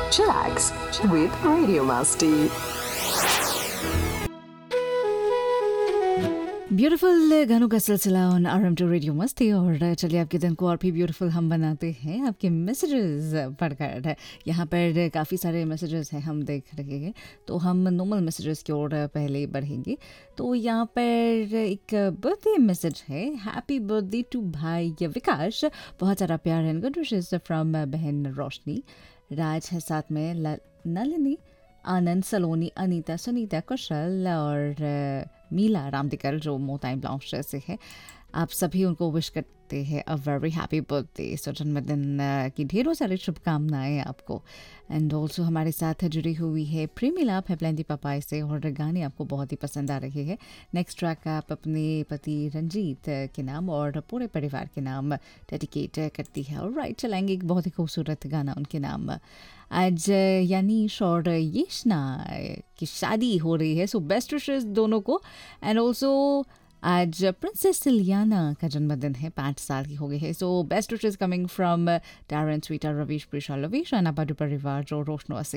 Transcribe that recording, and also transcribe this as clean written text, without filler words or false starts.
Chillax with Radio Masti. Beautiful गानों का सिलसिला ऑन RM2 रेडियो मस्ती। और चलिए आपके दिन को और भी ब्यूटीफुल हम बनाते हैं आपके मैसेजेस पढ़कर। यहाँ पर काफ़ी सारे मैसेजेस हैं, हम देख रहे हैं, तो हम नॉर्मल मैसेजेस की ओर पहले बढ़ेंगे। तो यहाँ पर एक बर्थडे मैसेज है, हैप्पी बर्थडे टू भाई विकास, बहुत सारा प्यार एंड गुड विशेस फ्रॉम बहन रोशनी। राज है साथ में, नलिनी, आनंद, सलोनी, अनीता, सुनीता, कुशल और मीला रामदिकर जो मोताई ब्लाउज से है। आप सभी उनको विश करते हैं अ वेरी हैप्पी बर्थडे। सो जन्मदिन की ढेरों सारी शुभकामनाएं आपको। एंड ऑल्सो हमारे साथ जुड़ी हुई है प्रेमिला पेपलेंदी पपाई से, और गाने आपको बहुत ही पसंद आ रहे हैं। नेक्स्ट ट्रैक आप अपने पति रंजीत के नाम और पूरे परिवार के नाम डेडिकेट करती है। और राइट, चलाएंगे एक बहुत ही खूबसूरत गाना उनके नाम। आज यानीश और येशना की शादी हो रही है, सो बेस्ट विशेस दोनों को। एंड ऑल्सो आज प्रिंसेस सिलियाना का जन्मदिन है, 5 साल की हो गई है। So best wishes coming from डारन, स्वीटा, Ravish, Prisha, Lovish, अनापाडू परिवार जो रोशनो से